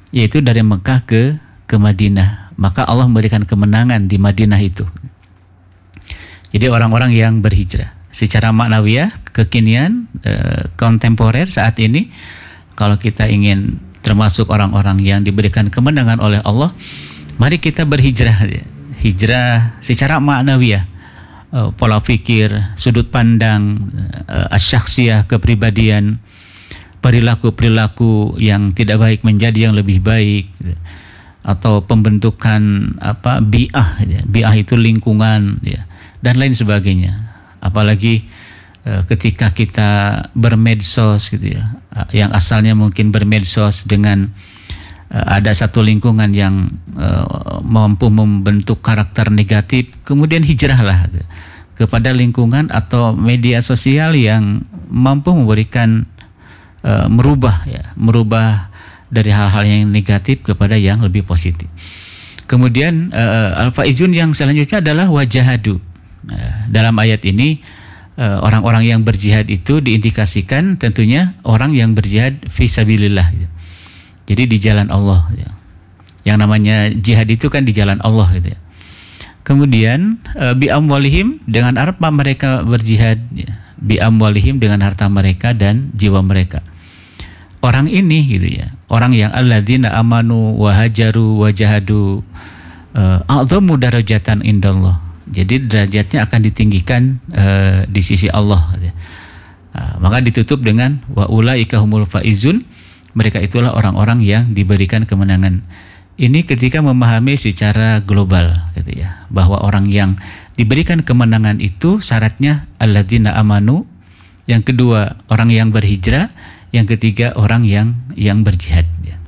yaitu dari Mekah ke Madinah. Maka Allah memberikan kemenangan di Madinah itu. Jadi orang-orang yang berhijrah secara maknawiyah, kekinian, kontemporer saat ini, kalau kita ingin termasuk orang-orang yang diberikan kemenangan oleh Allah, mari kita berhijrah. Hijrah secara maknawiyah, pola pikir, sudut pandang, asyakhsiyah, kepribadian, perilaku-perilaku yang tidak baik menjadi yang lebih baik, atau pembentukan bi'ah, bi'ah itu lingkungan, dan lain sebagainya. Apalagi ketika kita bermedsos gitu ya, yang asalnya mungkin bermedsos dengan ada satu lingkungan yang mampu membentuk karakter negatif, kemudian hijrahlah kepada lingkungan atau media sosial yang mampu memberikan merubah dari hal-hal yang negatif kepada yang lebih positif. Kemudian al-faizun yang selanjutnya adalah wajahadu. Dalam ayat ini orang-orang yang berjihad itu diindikasikan tentunya orang yang berjihad fisabilillah. Jadi di jalan Allah. Yang namanya jihad itu kan di jalan Allah gitu ya. Kemudian bi amwalihim, dengan apa mereka berjihad? Bi amwalihim, dengan harta mereka dan jiwa mereka. Orang ini gitu ya, orang yang alladzina amanu wa hajaru wa jahadu a'dhamu darajatan indallah. Jadi derajatnya akan ditinggikan di sisi Allah. Maka ditutup dengan wa ulaika humul faizun. Mereka itulah orang-orang yang diberikan kemenangan. Ini ketika memahami secara global, gitu ya, bahwa orang yang diberikan kemenangan itu syaratnya alladzina amanu. Yang kedua orang yang berhijrah. Yang ketiga orang yang berjihad.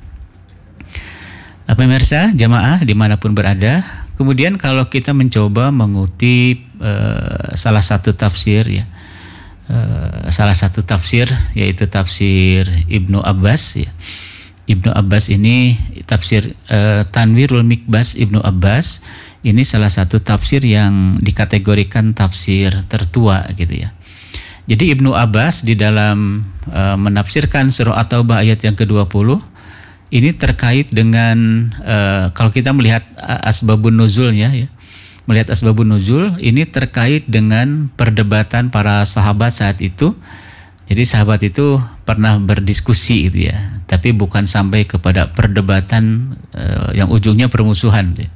Pemirsa jamaah dimanapun berada. Kemudian kalau kita mencoba mengutip salah satu tafsir ya, salah satu tafsir yaitu tafsir Ibnu Abbas ya. Ibnu Abbas ini tafsir Tanwirul Mikbas Ibnu Abbas ini salah satu tafsir yang dikategorikan tafsir tertua gitu ya. Jadi Ibnu Abbas di dalam menafsirkan surah At-Taubah ayat yang ke-20 ini terkait dengan kalau kita melihat asbabun nuzulnya ya. Melihat asbabun nuzul ini terkait dengan perdebatan para sahabat saat itu. Jadi sahabat itu pernah berdiskusi gitu ya, tapi bukan sampai kepada perdebatan yang ujungnya permusuhan. Ya.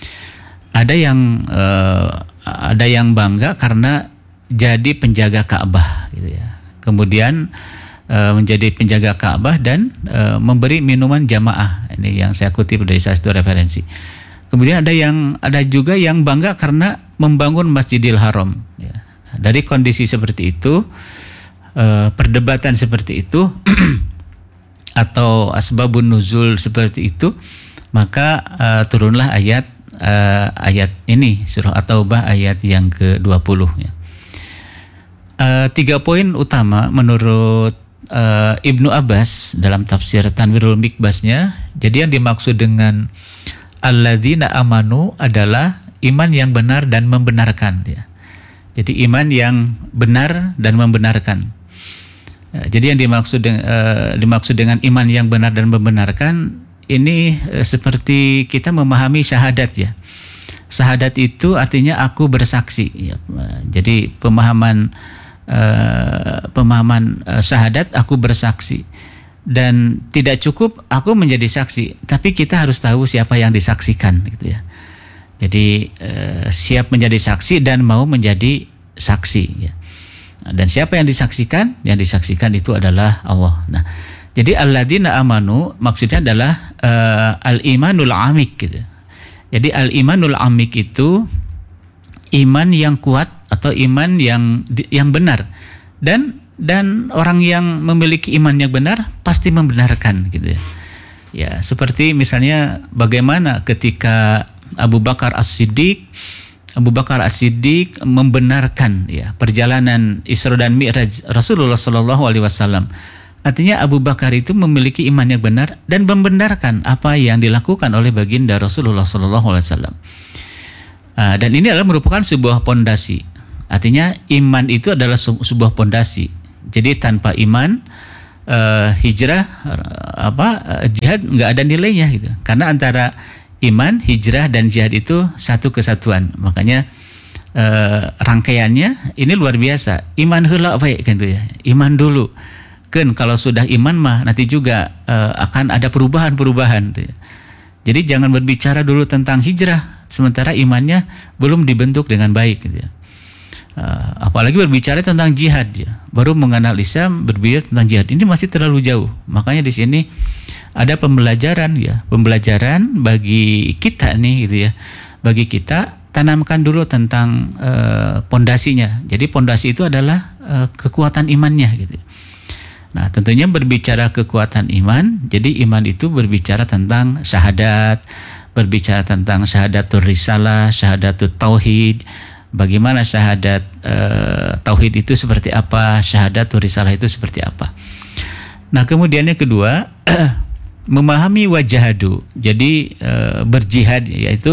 Ada yang bangga karena jadi penjaga Ka'bah gitu ya. Kemudian menjadi penjaga Ka'bah dan memberi minuman jamaah. Ini yang saya kutip dari salah satu referensi. Kemudian ada juga yang bangga karena membangun Masjidil Haram. Ya. Dari kondisi seperti itu, perdebatan seperti itu, atau asbabun nuzul seperti itu, maka turunlah ayat ini surah At-Taubah ayat yang ke-20. Ya. 3 poin utama menurut Ibnu Abbas dalam tafsir Tanwirul Mikbasnya. Jadi yang dimaksud dengan alladzina amanu adalah iman yang benar dan membenarkan ya. Jadi iman yang benar dan membenarkan. Jadi yang dimaksud dengan iman yang benar dan membenarkan ini seperti kita memahami syahadat ya. Syahadat itu artinya aku bersaksi ya. Jadi pemahaman syahadat aku bersaksi, dan tidak cukup aku menjadi saksi, tapi kita harus tahu siapa yang disaksikan gitu ya. Jadi siap menjadi saksi dan mau menjadi saksi ya. Dan siapa yang disaksikan? Yang disaksikan itu adalah Allah. Nah, jadi alladzina amanu maksudnya adalah al-imanul amik gitu. Jadi al-imanul amik itu iman yang kuat atau iman yang benar, dan orang yang memiliki iman yang benar pasti membenarkan gitu ya. Ya, seperti misalnya bagaimana ketika Abu Bakar As-Siddiq membenarkan ya perjalanan Isra dan Mi'raj Rasulullah Shallallahu Alaihi Wasallam. Artinya Abu Bakar itu memiliki iman yang benar dan membenarkan apa yang dilakukan oleh baginda Rasulullah Shallallahu Alaihi Wasallam. Dan ini adalah merupakan sebuah pondasi. Artinya iman itu adalah sebuah pondasi. Jadi tanpa iman hijrah jihad nggak ada nilainya gitu. Karena antara iman, hijrah dan jihad itu satu kesatuan. Makanya rangkaiannya ini luar biasa. Iman heula baik kan tuh ya. Iman dulu. Kan kalau sudah iman mah nanti juga akan ada perubahan-perubahan tuh ya. Jadi jangan berbicara dulu tentang hijrah sementara imannya belum dibentuk dengan baik gitu ya. Apalagi berbicara tentang jihad ya. Baru mengenal Islam berbicara tentang jihad. Ini masih terlalu jauh. Makanya di sini ada pembelajaran ya, pembelajaran bagi kita nih gitu ya. Bagi kita tanamkan dulu tentang pondasinya. Jadi pondasi itu adalah kekuatan imannya gitu. Nah, tentunya berbicara kekuatan iman, jadi iman itu berbicara tentang syahadat, berbicara tentang syahadatul risalah, syahadatul tauhid. Bagaimana syahadat tauhid itu seperti apa, syahadatul risalah itu seperti apa. Nah, kemudian yang kedua, memahami wajahadu. Jadi berjihad yaitu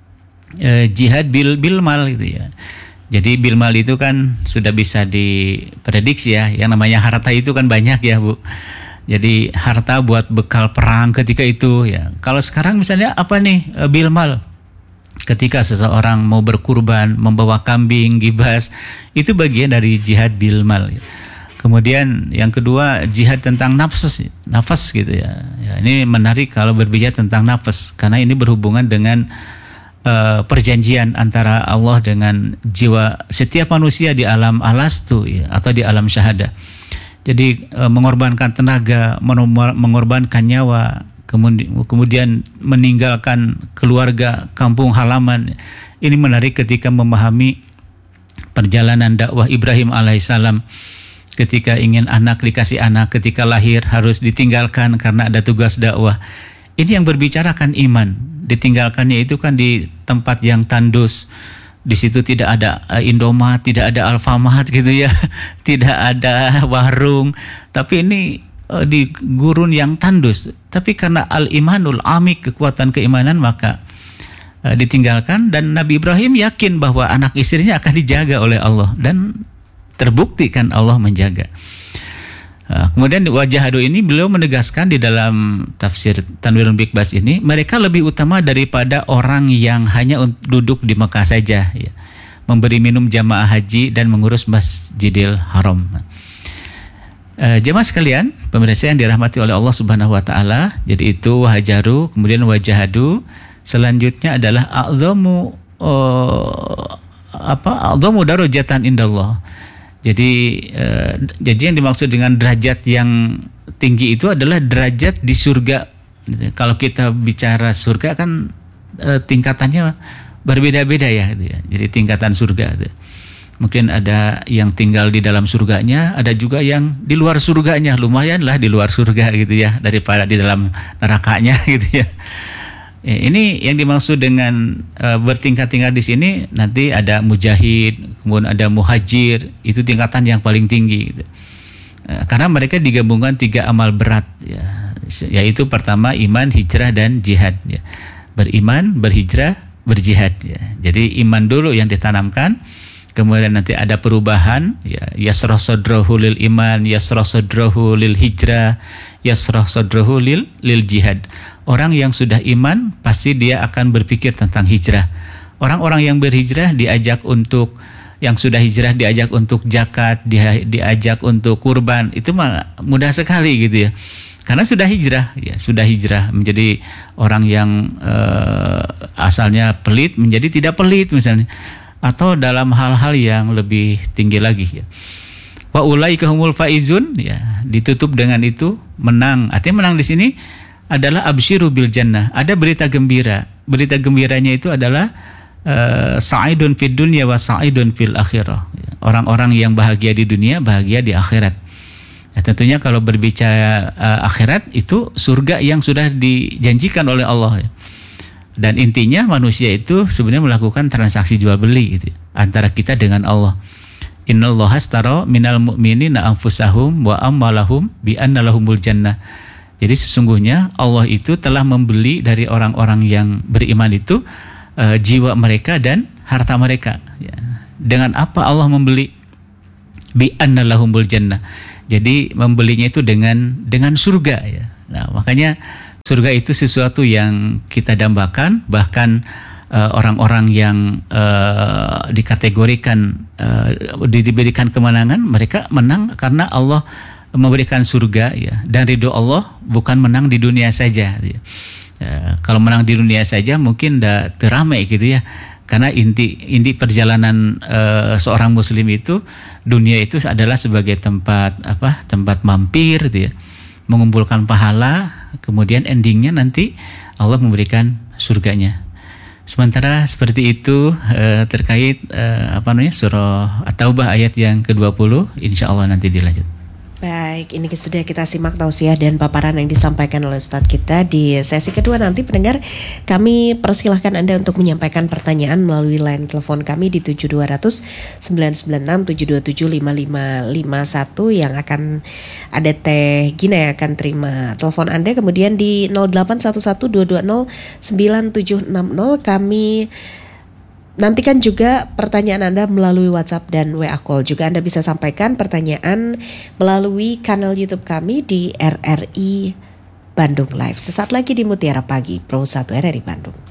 jihad bil mal gitu ya. Jadi bil mal itu kan sudah bisa diprediksi ya. Yang namanya harta itu kan banyak ya, Bu. Jadi harta buat bekal perang ketika itu ya. Kalau sekarang misalnya apa nih bil mal? Ketika seseorang mau berkurban, membawa kambing, gibas, itu bagian dari jihad bil mal. Kemudian yang kedua jihad tentang nafas gitu ya. Ya, ini menarik kalau berbicara tentang nafas karena ini berhubungan dengan perjanjian antara Allah dengan jiwa setiap manusia di alam alastu ya, atau di alam syahadah. Jadi mengorbankan tenaga, mengorbankan nyawa, kemudian meninggalkan keluarga, kampung halaman. Ini menarik ketika memahami perjalanan dakwah Ibrahim alaihissalam. Ketika ingin anak dikasih anak, ketika lahir harus ditinggalkan karena ada tugas dakwah. Ini yang berbicarakan iman. Ditinggalkannya itu kan di tempat yang tandus. Di situ tidak ada Indomaret, tidak ada Alfamart gitu ya. Tidak ada warung. Tapi ini di gurun yang tandus. Tapi karena al-imanul amik, kekuatan keimanan, maka ditinggalkan. Dan Nabi Ibrahim yakin bahwa anak istrinya akan dijaga oleh Allah. Dan terbukti kan Allah menjaga. Kemudian wajahadu ini beliau menegaskan di dalam tafsir Tanwirul Bikbas ini, mereka lebih utama daripada orang yang hanya duduk di Mekah saja ya, memberi minum jamaah haji dan mengurus Masjidil Haram. Jemaah sekalian, pemirsa yang dirahmati oleh Allah Subhanahu wa taala, jadi itu wahajaru, kemudian wajahadu, selanjutnya adalah a'dhamu darajatan indallah. Jadi yang dimaksud dengan derajat yang tinggi itu adalah derajat di surga. Kalau kita bicara surga kan tingkatannya berbeda-beda ya, gitu ya. Jadi tingkatan surga. Gitu. Mungkin ada yang tinggal di dalam surganya, ada juga yang di luar surganya. Lumayanlah di luar surga gitu ya, daripada di dalam nerakanya gitu ya. Ini yang dimaksud dengan bertingkat-tingkat di sini, nanti ada mujahid, kemudian ada muhajir, itu tingkatan yang paling tinggi gitu. Karena mereka digabungkan 3 amal berat ya, yaitu pertama iman, hijrah dan jihad ya. Beriman, berhijrah, berjihad ya. Jadi iman dulu yang ditanamkan, kemudian nanti ada perubahan ya, yasrah sadrahu lil iman, yasrah sadrahu lil hijrah, yasrah sadrahu lil jihad. Orang yang sudah iman pasti dia akan berpikir tentang hijrah. Orang-orang yang berhijrah diajak untuk, yang sudah hijrah diajak untuk zakat, diajak untuk kurban. Itu mah mudah sekali gitu ya. Karena sudah hijrah ya, sudah hijrah menjadi orang yang asalnya pelit menjadi tidak pelit misalnya. Atau dalam hal-hal yang lebih tinggi lagi ya. Wa ulaika humul faizun ya, ditutup dengan itu menang. Artinya menang di sini adalah absyiru bil jannah. Ada berita gembira. Berita gembiranya itu adalah sa'idun fid dunya wa sa'idun fil akhirah. Orang-orang yang bahagia di dunia, bahagia di akhirat. Nah, tentunya kalau berbicara akhirat itu surga yang sudah dijanjikan oleh Allah ya. Dan intinya manusia itu sebenarnya melakukan transaksi jual beli gitu, antara kita dengan Allah. Innallaha astara minal mu'minina anfusahum wa amwalahum bi anna lahumul jannah. Jadi sesungguhnya Allah itu telah membeli dari orang-orang yang beriman itu jiwa mereka dan harta mereka. Ya. Dengan apa Allah membeli? Bi anna lahumul jannah. Jadi membelinya itu dengan surga ya. Nah, makanya surga itu sesuatu yang kita dambakan, bahkan orang-orang yang dikategorikan diberikan kemenangan, mereka menang karena Allah memberikan surga ya. Dan ridho Allah bukan menang di dunia saja ya. Kalau menang di dunia saja mungkin udah teramai gitu ya. Karena inti perjalanan seorang muslim itu, dunia itu adalah sebagai tempat mampir gitu ya, mengumpulkan pahala, kemudian endingnya nanti Allah memberikan surganya. Sementara seperti itu terkait surah At-Taubah ayat yang ke-20, insya Allah nanti dilanjut. Baik, ini sudah kita simak tausiah dan paparan yang disampaikan oleh Ustadz kita di sesi kedua. Nanti pendengar, kami persilahkan Anda untuk menyampaikan pertanyaan melalui line telepon kami di 7200 996 727 5551 yang akan ada Teh Gina yang akan terima telepon Anda. Kemudian di 0811 220 9760 kami nantikan juga pertanyaan Anda melalui WhatsApp dan WA Call. Juga Anda bisa sampaikan pertanyaan melalui kanal YouTube kami di RRI Bandung Live. Sesaat lagi di Mutiara Pagi Pro 1 RRI Bandung.